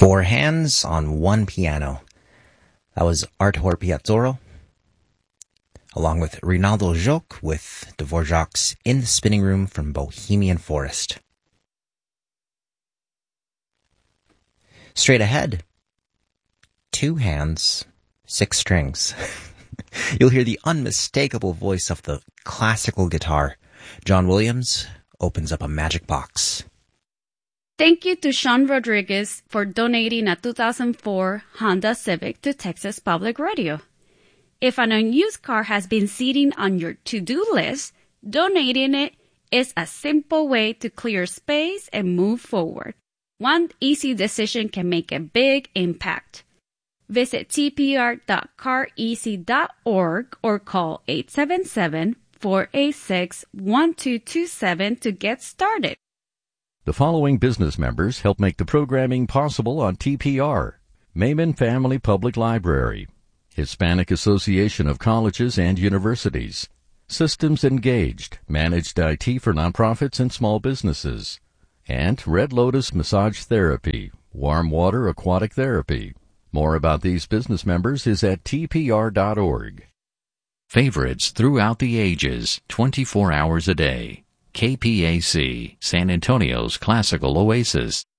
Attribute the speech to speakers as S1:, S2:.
S1: Four Hands on One Piano. That was Artur Piazzolo, along with Rinaldo Joc with Dvorak's In the Spinning Room from Bohemian Forest. Straight ahead, two hands, six strings. You'll hear the unmistakable voice of the classical guitar. John Williams opens up a magic box.
S2: Thank you to Sean Rodriguez for donating a 2004 Honda Civic to Texas Public Radio. If an unused car has been sitting on your to-do list, donating it is a simple way to clear space and move forward. One easy decision can make a big impact. Visit tpr.careasy.org or call 877-486-1227 to get started.
S3: The following business members help make the programming possible on TPR: Maimon Family Public Library, Hispanic Association of Colleges and Universities, Systems Engaged, managed IT for nonprofits and small businesses, and Red Lotus Massage Therapy, Warm Water Aquatic Therapy. More about these business members is at tpr.org.
S4: Favorites throughout the ages, 24 hours a day. KPAC, San Antonio's classical oasis.